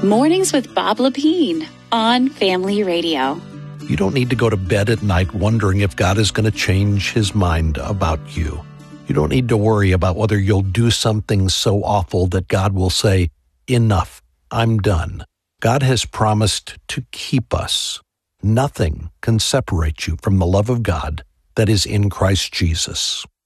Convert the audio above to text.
Mornings with Bob Lepine on Family Radio. You don't need to go to bed at night wondering if God is going to change his mind about you. You don't need to worry about whether you'll do something so awful that God will say, "Enough, I'm done." God has promised to keep us. Nothing can separate you from the love of God that is in Christ Jesus.